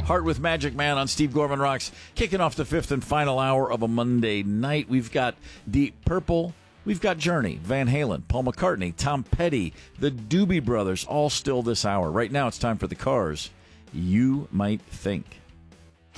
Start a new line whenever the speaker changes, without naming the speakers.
Heart with Magic Man on Steve Gorman Rocks, kicking off the fifth and final hour of a Monday night. We've got Deep Purple, we've got Journey, Van Halen, Paul McCartney, Tom Petty, the Doobie Brothers, all still this hour. Right now it's time for the Cars. You Might Think.